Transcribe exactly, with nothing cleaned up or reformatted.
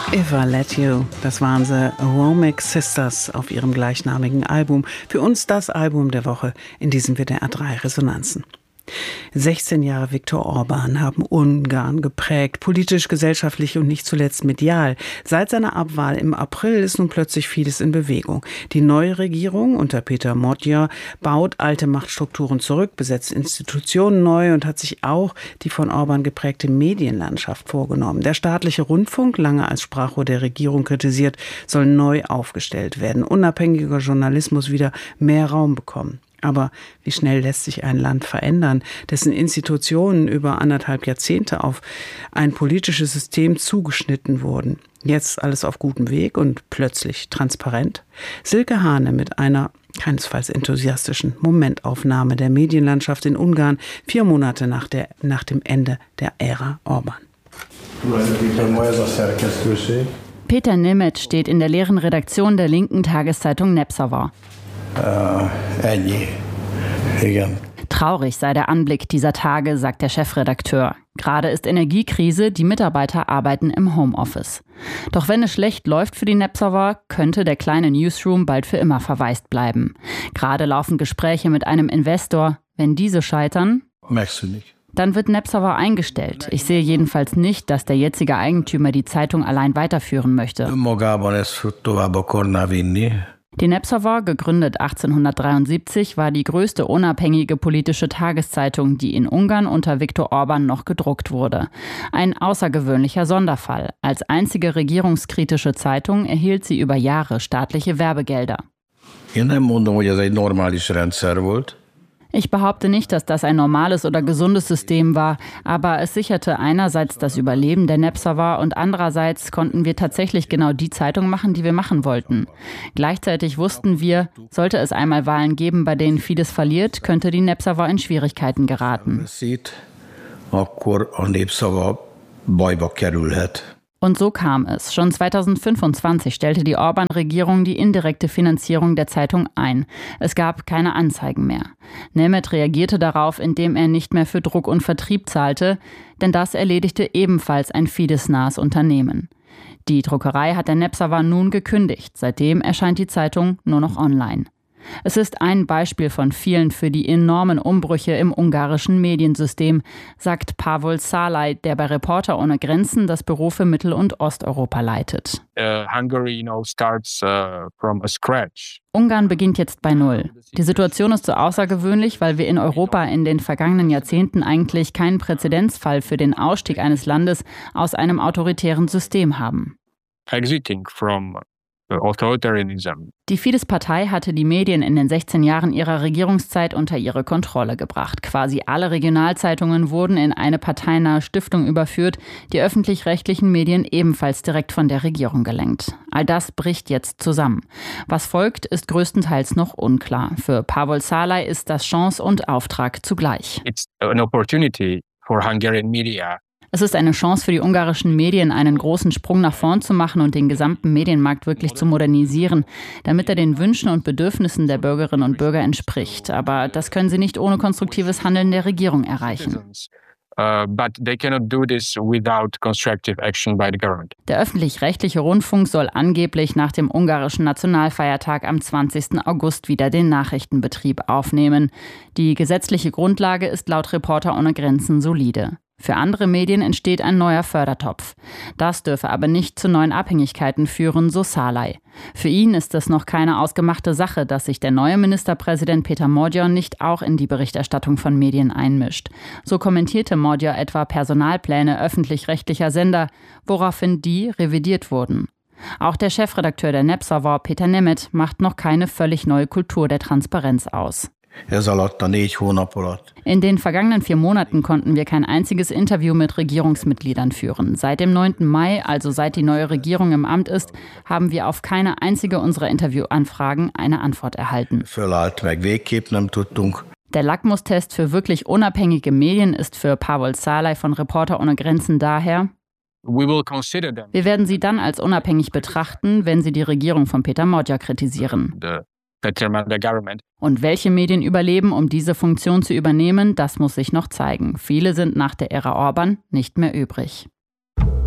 If I Let You, das waren sie, Womack Sisters auf ihrem gleichnamigen Album. Für uns das Album der Woche in diesen W D R drei Resonanzen. sechzehn Jahre Viktor Orban haben Ungarn geprägt, politisch, gesellschaftlich und nicht zuletzt medial. Seit seiner Abwahl im April ist nun plötzlich vieles in Bewegung. Die neue Regierung unter Péter Magyar baut alte Machtstrukturen zurück, besetzt Institutionen neu und hat sich auch die von Orban geprägte Medienlandschaft vorgenommen. Der staatliche Rundfunk, lange als Sprachrohr der Regierung kritisiert, soll neu aufgestellt werden. Unabhängiger Journalismus wieder mehr Raum bekommen. Aber wie schnell lässt sich ein Land verändern, dessen Institutionen über anderthalb Jahrzehnte auf ein politisches System zugeschnitten wurden? Jetzt alles auf gutem Weg und plötzlich transparent? Silke Hane mit einer keinesfalls enthusiastischen Momentaufnahme der Medienlandschaft in Ungarn, vier Monate nach, der, nach dem Ende der Ära Orban. Péter Németh steht in der leeren Redaktion der linken Tageszeitung Népszava. Traurig sei der Anblick dieser Tage, sagt der Chefredakteur. Gerade ist Energiekrise, die Mitarbeiter arbeiten im Homeoffice. Doch wenn es schlecht läuft für die Népszava, könnte der kleine Newsroom bald für immer verwaist bleiben. Gerade laufen Gespräche mit einem Investor. Wenn diese scheitern, merkst du nicht. Dann wird Népszava eingestellt. Ich sehe jedenfalls nicht, dass der jetzige Eigentümer die Zeitung allein weiterführen möchte. Die Népszava, gegründet achtzehnhundertdreiundsiebzig, war die größte unabhängige politische Tageszeitung, die in Ungarn unter Viktor Orban noch gedruckt wurde. Ein außergewöhnlicher Sonderfall. Als einzige regierungskritische Zeitung erhielt sie über Jahre staatliche Werbegelder. Ich behaupte nicht, dass das ein normales oder gesundes System war, aber es sicherte einerseits das Überleben der Népszava und andererseits konnten wir tatsächlich genau die Zeitung machen, die wir machen wollten. Gleichzeitig wussten wir, sollte es einmal Wahlen geben, bei denen Fidesz verliert, könnte die Népszava in Schwierigkeiten geraten. Und so kam es. Schon zweitausendfünfundzwanzig stellte die Orban-Regierung die indirekte Finanzierung der Zeitung ein. Es gab keine Anzeigen mehr. Németh reagierte darauf, indem er nicht mehr für Druck und Vertrieb zahlte, denn das erledigte ebenfalls ein Fidesz-nahes Unternehmen. Die Druckerei hat der Népszava nun gekündigt. Seitdem erscheint die Zeitung nur noch online. Es ist ein Beispiel von vielen für die enormen Umbrüche im ungarischen Mediensystem, sagt Pavol Szalai, der bei Reporter ohne Grenzen das Büro für Mittel- und Osteuropa leitet. Uh, Hungary, you know, starts uh, from a scratch. Ungarn beginnt jetzt bei Null. Die Situation ist so außergewöhnlich, weil wir in Europa in den vergangenen Jahrzehnten eigentlich keinen Präzedenzfall für den Ausstieg eines Landes aus einem autoritären System haben. Exiting from Authoritarianism. Die Fidesz-Partei hatte die Medien in den sechzehn Jahren ihrer Regierungszeit unter ihre Kontrolle gebracht. Quasi alle Regionalzeitungen wurden in eine parteinahe Stiftung überführt, die öffentlich-rechtlichen Medien ebenfalls direkt von der Regierung gelenkt. All das bricht jetzt zusammen. Was folgt, ist größtenteils noch unklar. Für Pavol Szalai ist das Chance und Auftrag zugleich. It's an opportunity for Hungarian media. Es ist eine Chance für die ungarischen Medien, einen großen Sprung nach vorn zu machen und den gesamten Medienmarkt wirklich zu modernisieren, damit er den Wünschen und Bedürfnissen der Bürgerinnen und Bürger entspricht. Aber das können sie nicht ohne konstruktives Handeln der Regierung erreichen. Uh, but they cannot do this without constructive action by the government. Der öffentlich-rechtliche Rundfunk soll angeblich nach dem ungarischen Nationalfeiertag am zwanzigsten August wieder den Nachrichtenbetrieb aufnehmen. Die gesetzliche Grundlage ist laut Reporter ohne Grenzen solide. Für andere Medien entsteht ein neuer Fördertopf. Das dürfe aber nicht zu neuen Abhängigkeiten führen, so Szalai. Für ihn ist es noch keine ausgemachte Sache, dass sich der neue Ministerpräsident Péter Magyar nicht auch in die Berichterstattung von Medien einmischt. So kommentierte Magyar etwa Personalpläne öffentlich-rechtlicher Sender, woraufhin die revidiert wurden. Auch der Chefredakteur der Népszava, Péter Németh, macht noch keine völlig neue Kultur der Transparenz aus. In den vergangenen vier Monaten konnten wir kein einziges Interview mit Regierungsmitgliedern führen. Seit dem neunten Mai, also seit die neue Regierung im Amt ist, haben wir auf keine einzige unserer Interviewanfragen eine Antwort erhalten. Der Lackmustest für wirklich unabhängige Medien ist für Pavol Szalai von Reporter ohne Grenzen daher: Wir werden sie dann als unabhängig betrachten, wenn sie die Regierung von Péter Magyar kritisieren. Und welche Medien überleben, um diese Funktion zu übernehmen, das muss sich noch zeigen. Viele sind nach der Ära Orban nicht mehr übrig.